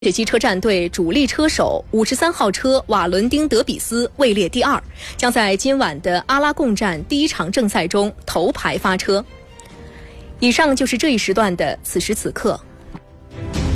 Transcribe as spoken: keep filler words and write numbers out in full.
雪机车战队主力车手五十三号车瓦伦丁·德比斯位列第二，将在今晚的阿拉贡站第一场正赛中头牌发车。以上就是这一时段的此时此刻。